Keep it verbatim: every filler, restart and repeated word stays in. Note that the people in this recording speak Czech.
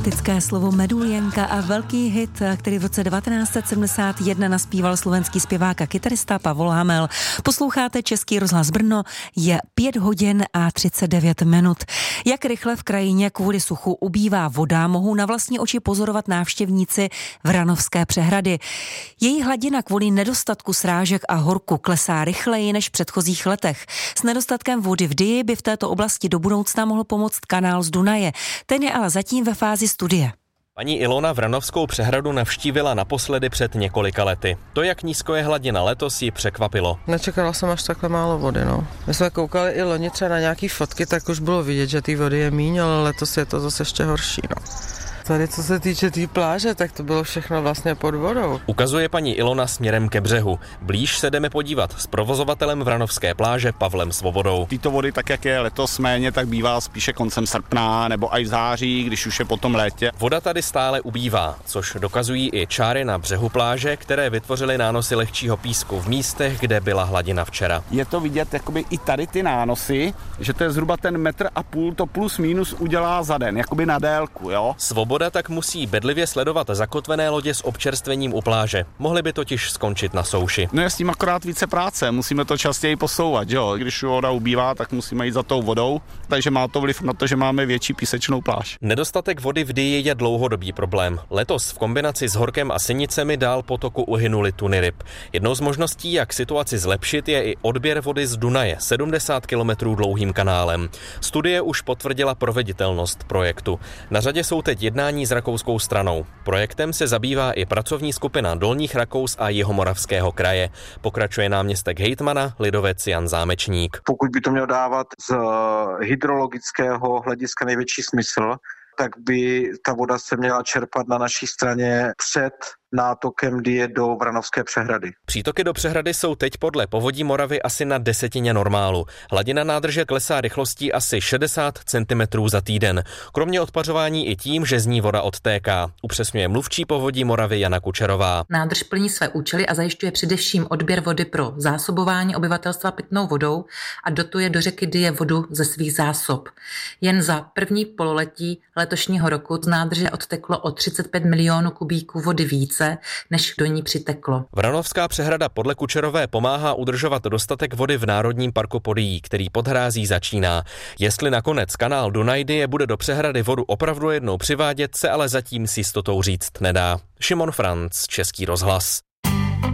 Exotické slovo meduljenka a velký hit, který v roce devatenáct set sedmdesát jedna naspíval slovenský zpěvák a kytarista Pavol Hamel. Posloucháte Český rozhlas Brno, je pět hodin a třicet devět minut. Jak rychle v krajině kvůli suchu ubývá voda, mohou na vlastní oči pozorovat návštěvníci Vranovské přehrady. Její hladina kvůli nedostatku srážek a horku klesá rychleji než v předchozích letech. S nedostatkem vody v Dyji by v této oblasti do budoucna mohl pomoct kanál z Dunaje. Ten je ale zatím ve fázi studie. Paní Ilona Vranovskou přehradu navštívila naposledy před několika lety. To, jak nízko je hladina letos, ji překvapilo. Nečekala jsem až takhle málo vody, no. My jsme koukali i loni třeba na nějaký fotky, tak už bylo vidět, že té vody je míň, ale letos je to zase ještě horší, no. Tady, co se týče té tý pláže, tak to bylo všechno vlastně pod vodou. Ukazuje paní Ilona směrem ke břehu. Blíž se jdeme podívat s provozovatelem Vranovské pláže Pavlem Svobodou. Tyto vody, tak jak je letos méně, tak bývá spíše koncem srpna nebo i v září, když už je potom létě. Voda tady stále ubývá, což dokazují i čáry na břehu pláže, které vytvořily nánosy lehčího písku v místech, kde byla hladina včera. Je to vidět jakoby i tady ty nánosy, že to je zhruba ten metr a půl, to plus minus udělá za den, jakoby na délku, jo. Svoboda tak musí bedlivě sledovat zakotvené lodě s občerstvením u pláže. Mohly by totiž skončit na souši. No je s tím akorát více práce, musíme to častěji posouvat, jo. Když voda ubývá, tak musíme jít za tou vodou, takže má to vliv na to, že máme větší písečnou pláž. Nedostatek vody v Dyji je dlouhodobý problém. Letos v kombinaci s horkem a sinicemi dál potoku uhynuly tuny ryb. Jednou z možností, jak situaci zlepšit, je i odběr vody z Dunaje, sedmdesát kilometrů dlouhým kanálem. Studie už potvrdila proveditelnost projektu. Na řadě jsou teď jednání s rakouskou stranou. Projektem se zabývá i pracovní skupina Dolních Rakous a Jihomoravského kraje. Pokračuje náměstek hejtmana, lidovec Jan Zámečník. Pokud by to mělo dávat z hydrologického hlediska největší smysl, tak by ta voda se měla čerpat na naší straně před nátokem Dyje do Vranovské přehrady. Přítoky do přehrady jsou teď podle Povodí Moravy asi na desetině normálu. Hladina nádrže klesá rychlostí asi šedesát centimetrů za týden. Kromě odpařování i tím, že z ní voda odtéká. Upřesňuje mluvčí Povodí Moravy Jana Kučerová. Nádrž plní své účely a zajišťuje především odběr vody pro zásobování obyvatelstva pitnou vodou a dotuje do řeky Dyje vodu ze svých zásob. Jen za první pololetí letošního roku z nádrže odteklo o třicet pět milionů kubíků vody více, než do ní přiteklo. Vranovská přehrada podle Kučerové pomáhá udržovat dostatek vody v Národním parku Podyjí, který pod hrází začíná. Jestli nakonec kanál Dunaj-Dyje bude do přehrady vodu opravdu jednou přivádět, se ale zatím s jistotou říct nedá. Šimon Franc, Český rozhlas.